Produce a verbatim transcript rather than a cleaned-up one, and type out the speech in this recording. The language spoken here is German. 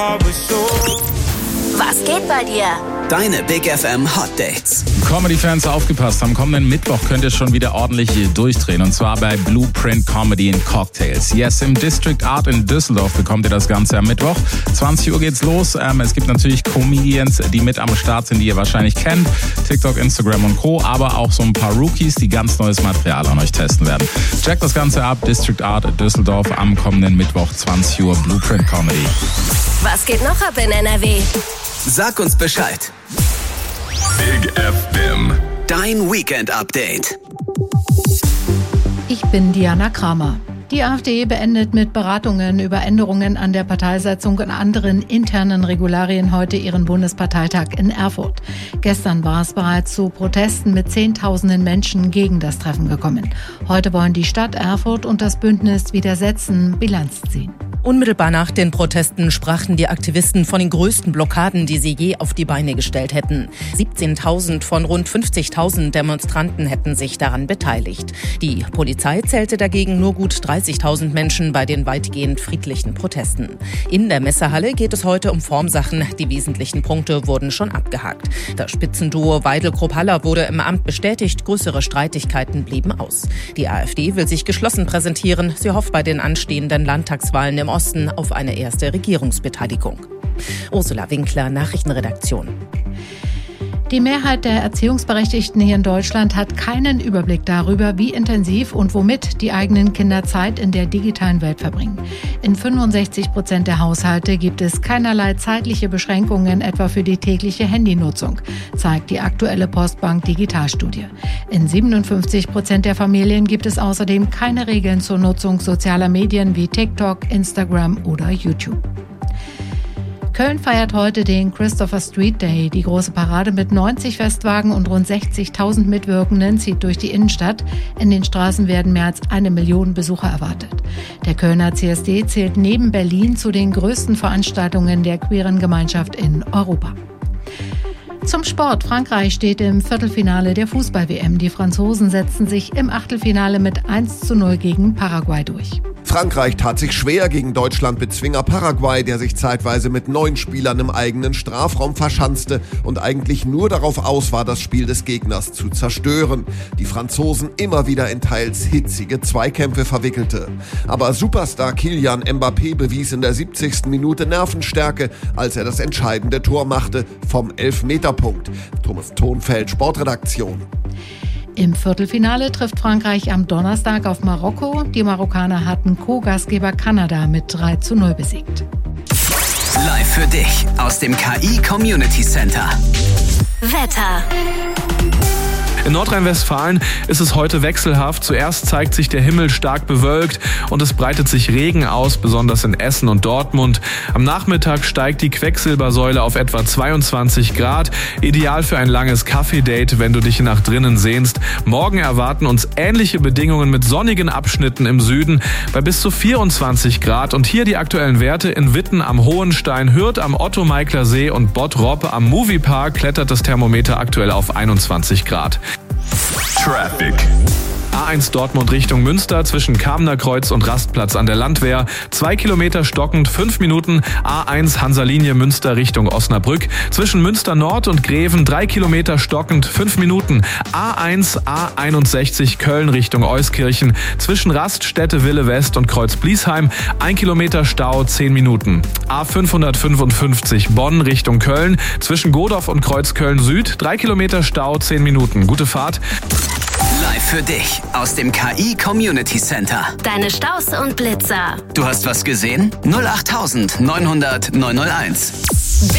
Was geht bei dir? Deine Big F M Hot Dates. Comedy-Fans, aufgepasst. Am kommenden Mittwoch könnt ihr schon wieder ordentlich durchdrehen. Und zwar bei Blueprint Comedy in Cocktails. Yes, im District Art in Düsseldorf bekommt ihr das Ganze am Mittwoch. zwanzig Uhr geht's los. Ähm, es gibt natürlich Comedians, die mit am Start sind, die ihr wahrscheinlich kennt. TikTok, Instagram und Co. Aber auch so ein paar Rookies, die ganz neues Material an euch testen werden. Checkt das Ganze ab. District Art in Düsseldorf am kommenden Mittwoch, zwanzig Uhr, Blueprint Comedy. Was geht noch ab in N R W? Sag uns Bescheid. Big F M. Dein Weekend-Update. Ich bin Diana Kramer. Die AfD beendet mit Beratungen über Änderungen an der Parteisatzung und anderen internen Regularien heute ihren Bundesparteitag in Erfurt. Gestern war es bereits zu Protesten mit Zehntausenden Menschen gegen das Treffen gekommen. Heute wollen die Stadt Erfurt und das Bündnis Widersetzen Bilanz ziehen. Unmittelbar nach den Protesten sprachen die Aktivisten von den größten Blockaden, die sie je auf die Beine gestellt hätten. siebzehntausend von rund fünfzigtausend Demonstranten hätten sich daran beteiligt. Die Polizei zählte dagegen nur gut dreißigtausend Menschen bei den weitgehend friedlichen Protesten. In der Messehalle geht es heute um Formsachen. Die wesentlichen Punkte wurden schon abgehakt. Das Spitzenduo Weidel-Krupp-Haller wurde im Amt bestätigt. Größere Streitigkeiten blieben aus. Die AfD will sich geschlossen präsentieren. Sie hofft bei den anstehenden Landtagswahlen im Osten auf eine erste Regierungsbeteiligung. Ursula Winkler, Nachrichtenredaktion. Die Mehrheit der Erziehungsberechtigten hier in Deutschland hat keinen Überblick darüber, wie intensiv und womit die eigenen Kinder Zeit in der digitalen Welt verbringen. In fünfundsechzig Prozent der Haushalte gibt es keinerlei zeitliche Beschränkungen, etwa für die tägliche Handynutzung, zeigt die aktuelle Postbank Digitalstudie. In siebenundfünfzig Prozent der Familien gibt es außerdem keine Regeln zur Nutzung sozialer Medien wie TikTok, Instagram oder YouTube. Köln feiert heute den Christopher Street Day. Die große Parade mit neunzig Festwagen und rund sechzigtausend Mitwirkenden zieht durch die Innenstadt. In den Straßen werden mehr als eine Million Besucher erwartet. Der Kölner C S D zählt neben Berlin zu den größten Veranstaltungen der queeren Gemeinschaft in Europa. Zum Sport. Frankreich steht im Viertelfinale der Fußball-W M. Die Franzosen setzten sich im Achtelfinale mit eins zu null gegen Paraguay durch. Frankreich tat sich schwer gegen Deutschland-Bezwinger Paraguay, der sich zeitweise mit neun Spielern im eigenen Strafraum verschanzte und eigentlich nur darauf aus war, das Spiel des Gegners zu zerstören. Die Franzosen immer wieder in teils hitzige Zweikämpfe verwickelte. Aber Superstar Kylian Mbappé bewies in der siebzigsten Minute Nervenstärke, als er das entscheidende Tor machte vom Elfmeterpunkt. Thomas Thonfeld, Sportredaktion. Im Viertelfinale trifft Frankreich am Donnerstag auf Marokko. Die Marokkaner hatten Co-Gastgeber Kanada mit drei zu null besiegt. Live für dich aus dem K I Community Center. Wetter. In Nordrhein-Westfalen ist es heute wechselhaft. Zuerst zeigt sich der Himmel stark bewölkt und es breitet sich Regen aus, besonders in Essen und Dortmund. Am Nachmittag steigt die Quecksilbersäule auf etwa zweiundzwanzig Grad. Ideal für ein langes Kaffee-Date, wenn du dich nach drinnen sehnst. Morgen erwarten uns ähnliche Bedingungen mit sonnigen Abschnitten im Süden bei bis zu vierundzwanzig Grad. Und hier die aktuellen Werte: in Witten am Hohenstein, Hürth am Otto-Meikler See und Bottrop am Moviepark klettert das Thermometer aktuell auf einundzwanzig Grad. Traffic. A eins Dortmund Richtung Münster zwischen Kamener Kreuz und Rastplatz an der Landwehr. Zwei Kilometer stockend, fünf Minuten. A eins Hansa-Linie Münster Richtung Osnabrück. Zwischen Münster Nord und Greven drei Kilometer stockend, fünf Minuten. A eins A einundsechzig Köln Richtung Euskirchen. Zwischen Raststätte Wille West und Kreuz Bliesheim. Ein Kilometer Stau, zehn Minuten. A fünfhundertfünfundfünfzig Bonn Richtung Köln. Zwischen Godorf und Kreuz Köln Süd. Drei Kilometer Stau, zehn Minuten. Gute Fahrt. Live für dich aus dem K I Community Center. Deine Staus und Blitzer. Du hast was gesehen? null acht neunhundert neunhunderteins.